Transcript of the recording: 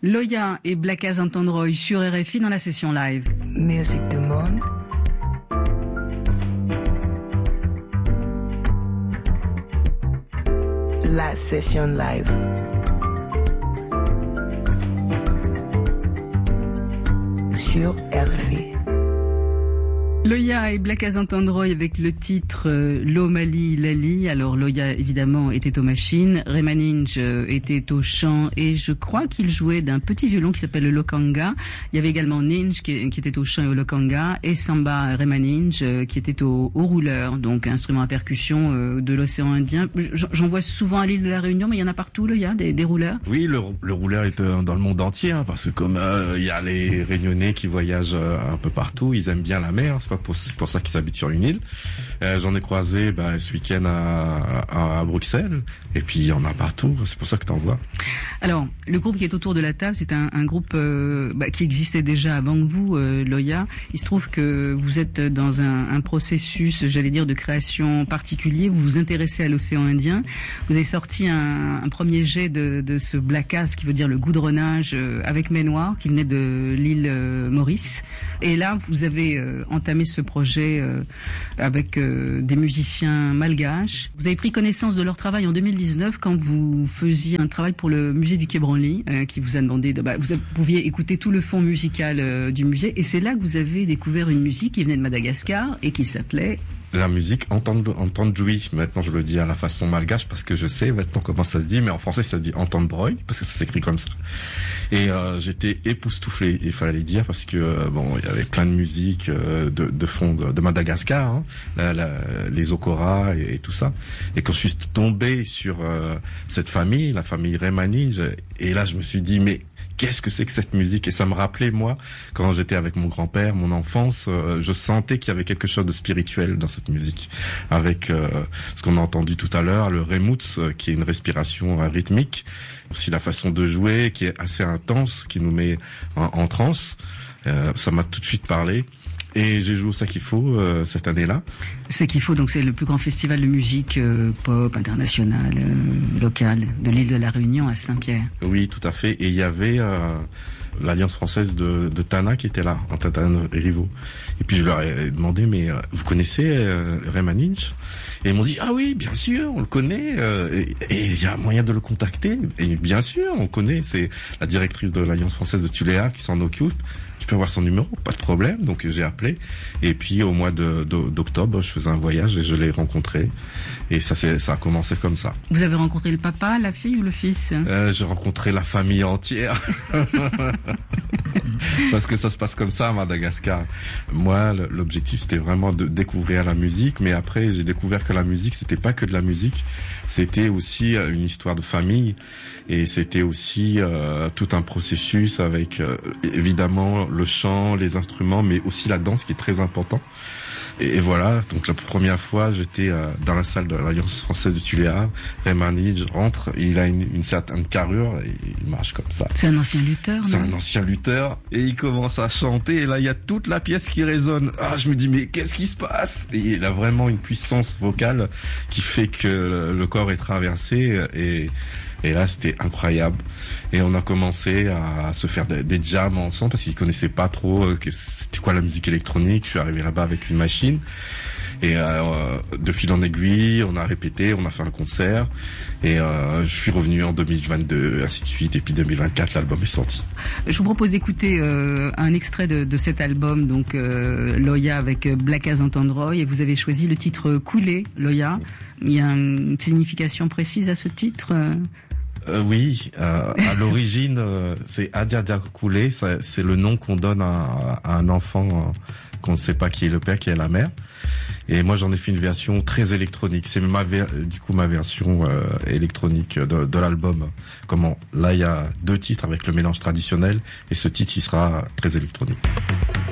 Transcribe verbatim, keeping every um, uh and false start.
Loya et Black Antandroy sur R F I dans la session live. Musique du monde. La session live. Sur R F I. Loya et Black Antandroy avec le titre euh, Lomali Lali. Alors Loya évidemment était aux machines, Remaninge euh, était au chant et je crois qu'il jouait d'un petit violon qui s'appelle le lokanga. Il y avait également Ninge qui, qui était au chant et au lokanga et Samba Remaninge euh, qui était au, au rouleur, donc instrument à percussion euh, de l'océan Indien. J'en vois souvent à l'île de la Réunion, mais il y en a partout Loya, des, des rouleurs. Oui, le, le rouleur est euh, dans le monde entier, hein, parce que comme euh, il y a les Réunionnais qui voyagent euh, un peu partout, ils aiment bien la mer. C'est pas pour, c'est pour ça qu'ils habitent sur une île. Euh, j'en ai croisé bah, ce week-end à, à, à Bruxelles, et puis il y en a partout. C'est pour ça que t'en vois. Alors, le groupe qui est autour de la table, c'est un, un groupe euh, bah, qui existait déjà avant que vous, euh, Loya. Il se trouve que vous êtes dans un, un processus, j'allais dire, de création particulier. Vous vous intéressez à l'océan Indien. Vous avez sorti un, un premier jet de, de ce blackass, qui veut dire le goudronnage, euh, avec Mai Noire, qui venait de l'île euh, Maurice. Et là, vous avez euh, entamé ce projet euh, avec euh, des musiciens malgaches. Vous avez pris connaissance de leur travail en deux mille dix-neuf quand vous faisiez un travail pour le musée du Quai Branly, euh, qui vous a demandé de, bah, vous pouviez écouter tout le fond musical euh, du musée, et c'est là que vous avez découvert une musique qui venait de Madagascar et qui s'appelait la musique Antandroy. Maintenant, je le dis à la façon malgache parce que je sais maintenant comment ça se dit, mais en français, ça se dit Antandroy parce que ça s'écrit comme ça. Et euh, j'étais époustouflé, il fallait le dire, parce que euh, bon, il y avait plein de musique euh, de, de fond de, de Madagascar, hein, la, la, les Okora et, et tout ça. Et quand je suis tombé sur euh, cette famille, la famille Remaninge, et là, je me suis dit, mais qu'est-ce que c'est que cette musique? Et ça me rappelait, moi, quand j'étais avec mon grand-père, mon enfance, euh, je sentais qu'il y avait quelque chose de spirituel dans cette musique. Avec euh, ce qu'on a entendu tout à l'heure, le remuts, euh, qui est une respiration euh, rythmique. Aussi la façon de jouer, qui est assez intense, qui nous met en, en transe. Euh, ça m'a tout de suite parlé. Et j'ai joué au Sakifo euh, cette année-là. Sakifo, donc c'est le plus grand festival de musique euh, pop international, euh, local, de l'île de la Réunion à Saint-Pierre. Oui, tout à fait. Et il y avait euh, l'Alliance française de, de Tana qui était là, en Tatan et Rivaux. Et puis je leur ai demandé, mais euh, vous connaissez euh, Remaninge? Et ils m'ont dit, ah oui, bien sûr, on le connaît. Euh, et il y a moyen de le contacter. Et bien sûr, on connaît. C'est la directrice de l'Alliance française de Tuléar qui s'en occupe. Je peux avoir son numéro, pas de problème. Donc j'ai appelé. Et puis au mois de, de, d'octobre, je faisais un voyage et je l'ai rencontré. Et ça, c'est, ça a commencé comme ça. Vous avez rencontré le papa, la fille ou le fils? euh, J'ai rencontré la famille entière. Parce que ça se passe comme ça à Madagascar. Moi, l'objectif, c'était vraiment de découvrir la musique. Mais après, j'ai découvert que la musique, c'était pas que de la musique. C'était aussi une histoire de famille. Et c'était aussi euh, tout un processus avec, euh, évidemment, le chant, les instruments, mais aussi la danse qui est très important. Et, et voilà, donc la première fois, j'étais euh, dans la salle de l'Alliance française de Tuléar. Remaninge rentre, il a une, une certaine carrure et il marche comme ça. C'est un ancien lutteur, C'est non? un ancien lutteur et il commence à chanter et là il y a toute la pièce qui résonne. Ah, je me dis mais qu'est-ce qui se passe? Et il a vraiment une puissance vocale qui fait que le, le corps est traversé et Et là, c'était incroyable. Et on a commencé à se faire des, des jams ensemble parce qu'ils connaissaient pas trop euh, que c'était quoi la musique électronique. Je suis arrivé là-bas avec une machine. Et euh, de fil en aiguille, on a répété, on a fait un concert. Et euh, je suis revenu en deux mille vingt-deux, ainsi de suite. Et puis deux mille vingt-quatre, l'album est sorti. Je vous propose d'écouter euh, un extrait de, de cet album, donc euh, Loya avec Black Antandroy. Et vous avez choisi le titre Coulé, Loya. Il y a une signification précise à ce titre euh Euh, oui, euh, à l'origine, euh, c'est Adjadja Koulé, c'est le nom qu'on donne à, à un enfant euh, qu'on ne sait pas qui est le père, qui est la mère. Et moi, j'en ai fait une version très électronique. C'est ma du coup ma version euh, électronique de, de l'album. Comment là, il y a deux titres avec le mélange traditionnel et ce titre, il sera très électronique.